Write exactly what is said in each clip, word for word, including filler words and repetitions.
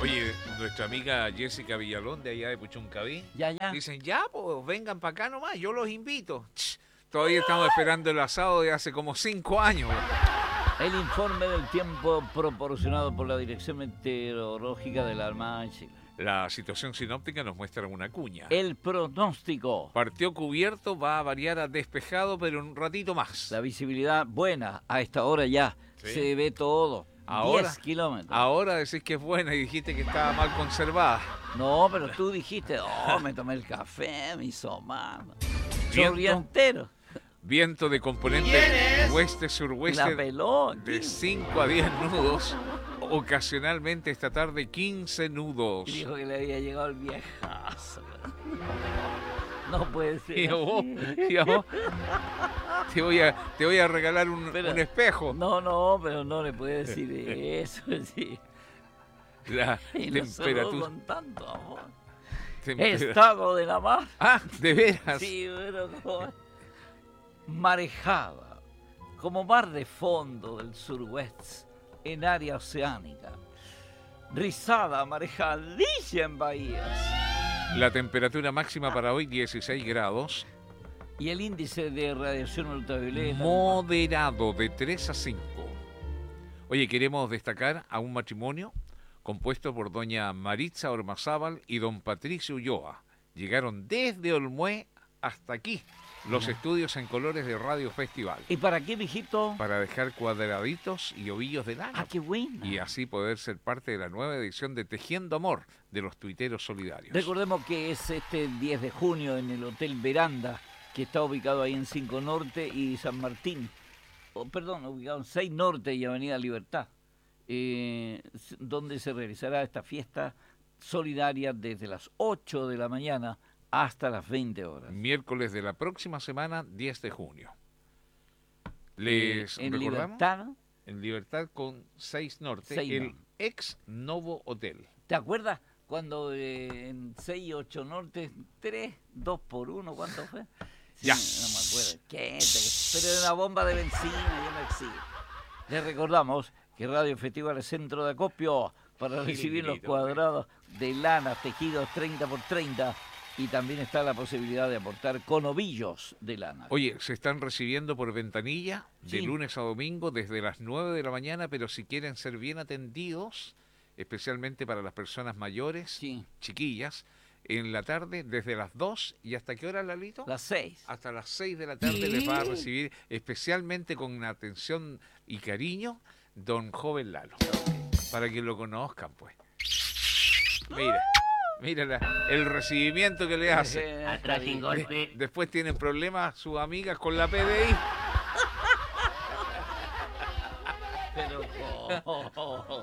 Oye, nuestra amiga Jessica Villalón de allá de Puchuncaví, Ya, ya. dicen, ya, pues vengan para acá nomás, yo los invito. Ch, todavía estamos esperando el asado de hace como cinco años. El informe del tiempo proporcionado por la Dirección Meteorológica de la Armada de Chile. La situación sinóptica nos muestra una cuña. El pronóstico. Partió cubierto, va a variar a despejado, pero un ratito más. La visibilidad buena a esta hora ya. Sí. Se ve todo. Ahora, diez kilómetros. Ahora decís que es buena y dijiste que estaba mal conservada. No, pero tú dijiste, oh, me tomé el café, me hizo mal. Viento. Chorrientero. Viento de componente oeste-suroeste La peló. de cinco a diez nudos. Ocasionalmente esta tarde quince nudos. Y dijo que le había llegado el viejazo. No puede ser. Y a vos, así. y a vos, te voy a, te voy a regalar un, Pero- un espejo. No, no, pero no le puede decir eso. Sí. La Y lo saludó temperatura. con tanto amor. tempera- Estado de la mar. Ah, de veras. Sí, pero como marejada, como mar de fondo del suroeste en área oceánica. Rizada, marejadilla en bahías. La temperatura máxima para hoy dieciséis grados. Y el índice de radiación ultravioleta. Moderado de tres a cinco. Oye, queremos destacar a un matrimonio compuesto por doña Maritza Ormazábal y don Patricio Ulloa. Llegaron desde Olmué hasta aquí los estudios en colores de Radio Festival ¿Y para qué, mijito? para dejar cuadraditos y ovillos de lana Ah, qué buena. y así poder ser parte de la nueva edición de Tejiendo Amor de los Tuiteros Solidarios. Recordemos que es este diez de junio en el Hotel Veranda, que está ubicado ahí en cinco Norte y San Martín. Oh, perdón, ubicado en seis Norte y Avenida Libertad, eh, s- donde se realizará esta fiesta solidaria desde las ocho de la mañana hasta las veinte horas. Miércoles de la próxima semana, diez de junio. Eh, Les en recordamos Libertad, en Libertad con seis Norte, seis el Norte. ex Novo Hotel. ¿te acuerdas cuando eh, en seis y ocho Norte, tres, dos por uno, ¿cuánto fue? Sí, Ya. no me acuerdo. ¿Qué? Te- Pero era una bomba de benzina, yo no existe. Les recordamos que Radio Festival es centro de acopio para recibir los Chiringuito, cuadrados de lana tejidos treinta por treinta y también está la posibilidad de aportar con ovillos de lana. Oye, se están recibiendo por ventanilla de Sí. lunes a domingo desde las nueve de la mañana, pero si quieren ser bien atendidos, especialmente para las personas mayores, Sí, chiquillas, en la tarde desde las dos y hasta qué hora, Lalito? las seis. Hasta las seis de la tarde les va a recibir especialmente con atención y cariño don Joven Lalo, para que lo conozcan, pues. Mira, mira la- el recibimiento que le hace. Atrás sin De- después tienen problemas sus amigas con la P D I. Pero... oh, oh,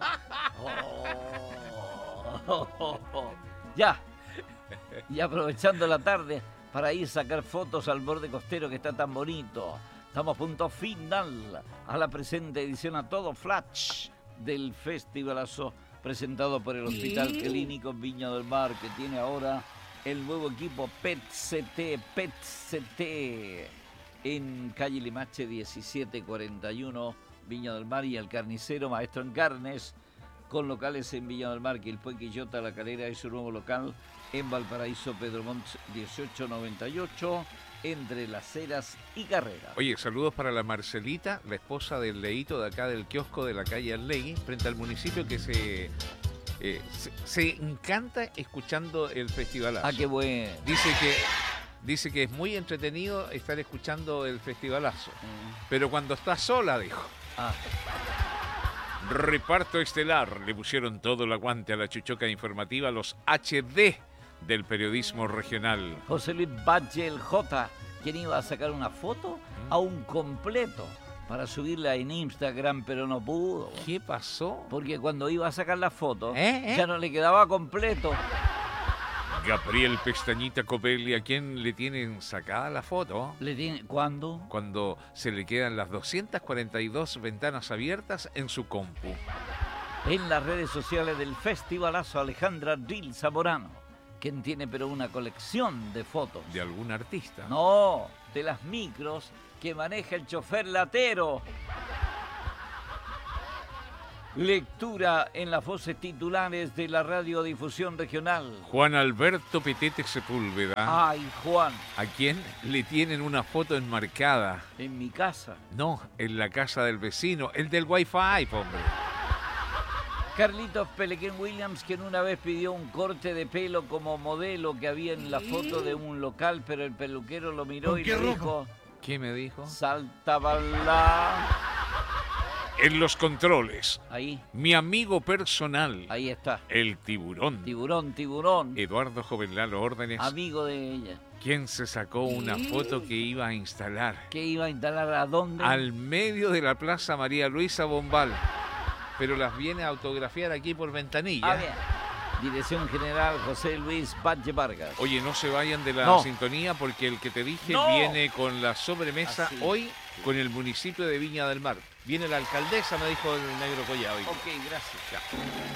oh, oh. Ya. Y aprovechando la tarde para ir a sacar fotos al borde costero que está tan bonito. Estamos a punto final a la presente edición a todo flash del festivalazo presentado por el Hospital Clínico Viña del Mar, que tiene ahora el nuevo equipo P E T C T, P E T C T, en calle Limache diecisiete cuarenta y uno, Viña del Mar, y el carnicero Maestro en Carnes, con locales en Viña del Mar, Quilpué, Quillota, La Calera y su nuevo local en Valparaíso, Pedro Montt dieciocho noventa y ocho, entre Las Heras y Carrera. Oye, saludos para la Marcelita, la esposa del Leito de acá del kiosco de la calle Arlegui, frente al municipio, que se, eh, se, se encanta escuchando el festivalazo. Ah, qué bueno. Dice que, dice que es muy entretenido estar escuchando el festivalazo, Eh, pero cuando está sola, dijo. ah, Reparto estelar, le pusieron todo el aguante a la chuchoca informativa, los H D del periodismo regional. José Luis Valle, el J, quien iba a sacar una foto a un completo para subirla en Instagram, pero no pudo. ¿Qué pasó? Porque cuando iba a sacar la foto, ¿Eh? ¿Eh? ya no le quedaba completo. Gabriel Pestañita Copelli, ¿a quién le tienen sacada la foto? Le tiene, ¿cuándo? Cuando se le quedan las doscientas cuarenta y dos ventanas abiertas en su compu. En las redes sociales del festivalazo, Alejandra Ril Zamorano, quien tiene pero una colección de fotos. ¿De algún artista? No, de las micros que maneja el chofer latero. Lectura en las voces titulares de la radiodifusión regional. Juan Alberto Petete Sepúlveda. Ay, Juan. ¿A quién le tienen una foto enmarcada? En mi casa. No, en la casa del vecino, el del Wi-Fi, hombre. Carlitos Pelequén Williams, quien una vez pidió un corte de pelo como modelo que había en la foto de un local, pero el peluquero lo miró y le dijo... ¿Qué me dijo? Salta bala. En los controles. Ahí. Mi amigo personal. Ahí está. El tiburón. Tiburón, tiburón. Eduardo Jovenlalo Órdenes. Amigo de ella. Quien se sacó una foto que iba a instalar. ¿Qué iba a instalar a dónde? Al medio de la Plaza María Luisa Bombal. Pero las viene a autografiar aquí por ventanilla. Ah, bien. Dirección General José Luis Valle Vargas. Oye, no se vayan de la no. sintonía porque el que te dije no. viene con la sobremesa Así. hoy con el municipio de Viña del Mar. Viene la alcaldesa, me dijo el negro Collado. Ok, gracias. Ya.